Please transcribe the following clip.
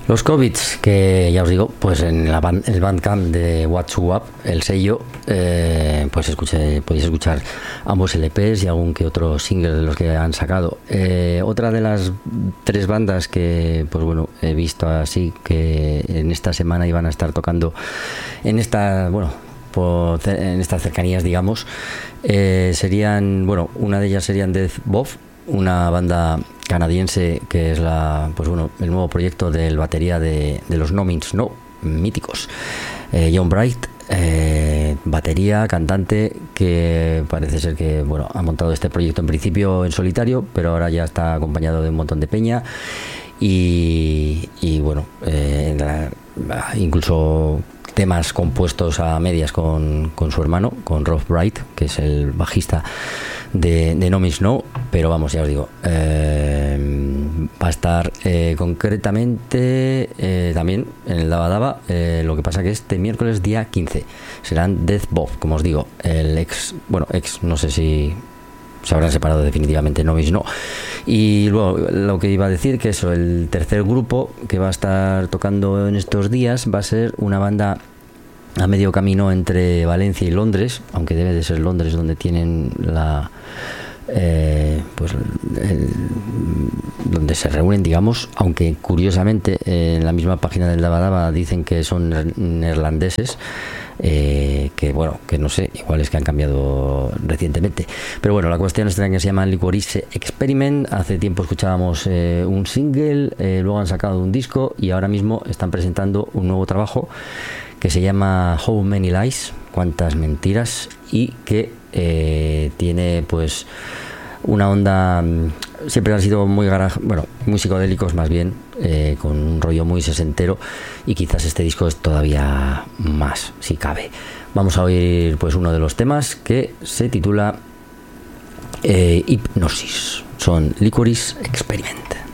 Los Covits, que ya os digo, pues en el Bandcamp de What's Up, el sello, pues podéis escuchar ambos LPs y algún que otro single de los que han sacado. Otra de las 3 bandas que, pues bueno, he visto así que en esta semana iban a estar tocando en esta, bueno, en estas cercanías, digamos, serían, bueno, una de ellas serían Death Bob, una banda canadiense que es el nuevo proyecto del batería de los No Means No, míticos, John Bright, batería, cantante, que parece ser que ha montado este proyecto en principio en solitario, pero ahora ya está acompañado de un montón de peña y incluso temas compuestos a medias con su hermano, con Rob Bright, que es el bajista de No Means No, pero vamos, ya os digo, va a estar concretamente también en el Daba Daba, lo que pasa que este miércoles día 15 serán Death Bob, como os digo, el ex, no sé si se habrán separado definitivamente, No Means No. Y luego lo que iba a decir, que eso, el tercer grupo que va a estar tocando en estos días va a ser una banda a medio camino entre Valencia y Londres, aunque debe de ser Londres donde tienen donde se reúnen, digamos, aunque curiosamente en la misma página del Daba Daba dicen que son neerlandeses, que no sé, igual es que han cambiado recientemente, pero bueno, la cuestión es que se llama Licorice Experiment. Hace tiempo escuchábamos un single, luego han sacado un disco y ahora mismo están presentando un nuevo trabajo que se llama How Many Lies, cuántas mentiras, y que tiene pues una onda, siempre han sido muy muy psicodélicos más bien, con un rollo muy sesentero, y quizás este disco es todavía más, si cabe. Vamos a oír pues uno de los temas que se titula Hipnosis. Son Licorice Experiment.